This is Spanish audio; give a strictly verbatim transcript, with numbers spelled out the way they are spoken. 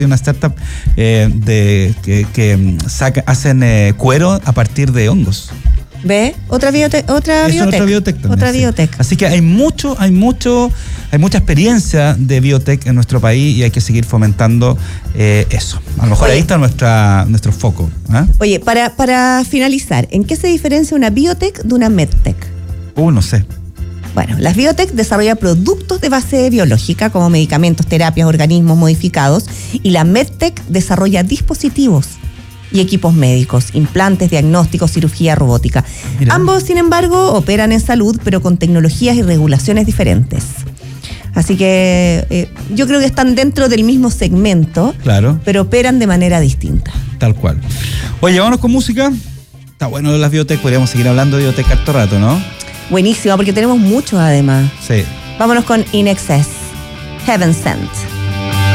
una startup eh, de, que, que saca, hacen eh, cuero a partir de hongos. ¿Ve? Otra biotec. Otra Eso biotec. Otra biotec también, otra sí. biotec. Así que hay mucho, hay mucho, hay mucha experiencia de biotech en nuestro país y hay que seguir fomentando eh, eso. A lo mejor Oye, ahí está nuestra, nuestro foco. ¿eh? Oye, para, para finalizar, ¿en qué se diferencia una biotech de una medtech? Uh, no sé. Bueno, las biotech desarrollan productos de base biológica como medicamentos, terapias, organismos modificados, y la medtech desarrolla dispositivos y equipos médicos, implantes, diagnósticos, cirugía robótica. Mira. Ambos, sin embargo, operan en salud, pero con tecnologías y regulaciones diferentes. Así que eh, yo creo que están dentro del mismo segmento, claro, pero operan de manera distinta. Tal cual. Oye, vámonos con música. Está bueno las biotech, podríamos seguir hablando de biotech harto rato, ¿no? Buenísimo, porque tenemos muchos además. Sí. Vámonos con In Excess, Heaven Sent.